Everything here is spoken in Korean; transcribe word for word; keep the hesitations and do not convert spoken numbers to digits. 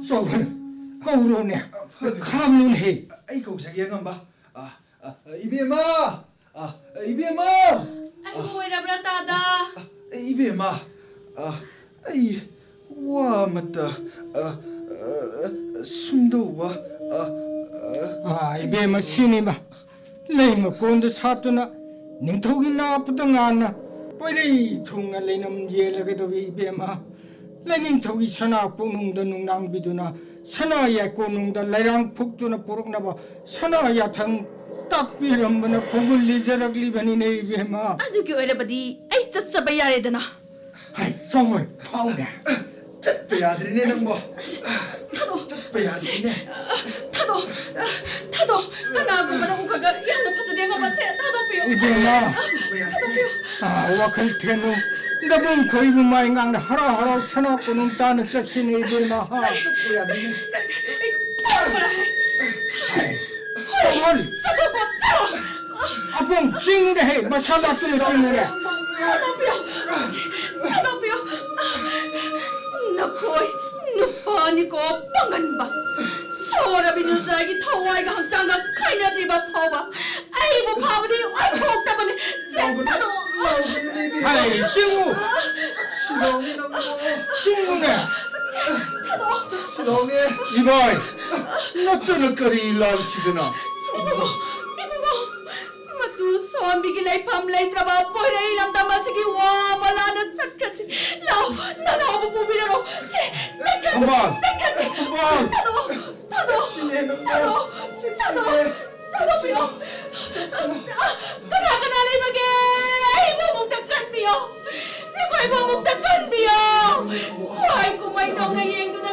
소분 거울로네 감눈해 아이고 자기야 간봐 아 이베마 아 이베마 아이고 이라브라 따다 이베마 아 아이 와 맞다 아 숨도 아 이베마 신이마 레이마 꼰드 사투나 닝토기 나쁘다 나나 빨리 총나 레이남 예라게도 이베마 레닝 토기 사나 꼬능다 능낭비두나 사나야 꼬능다 레랑 폭주나 보록나봐 사나야 당 딱비람바나 공을 리자락리바니네 이베마 아두기 오이라바디 아이 ጸጸ바 야레드나 하이 소분 파우네 잣배 아들이네 뭐 타도 잣배 아들이네 타도 타도 나하고 바나 우카가 양나 파자대가 마세 타도 비요 이베마 타도 비요 아 와칼 테노 나본 거이부 마잉강 하라 하라 쳐놓고는 따는 섹시네 이베마 하 잣배 아들이네 타도라 소분 타도 고 아픔 찡으래 해 마살라 뜨는 찡으래 타도 비요 타도 비요 나코이 누파니고 빵간바 소라비는 자기 타와이가 항상 카이나 디바 파와 아이고 파브디 와이코 없다보니 나오그네 나오그네 하이 찡우 싫어네 뭐 찡우네 타도 싫어네 이봐이 낯선을 거리 일날 기드나 이보고 이보고 matu soambi lay pam lay trabaho po na ilam tama sige wa wala na sakasi lao na lao mo pumilaro si sakasi sakasi tado tado tado tado tado piyo kada ka na lay magi ibo mong takkan piyo ibo ibo mong takkan piyo kuhay kumay daw na yung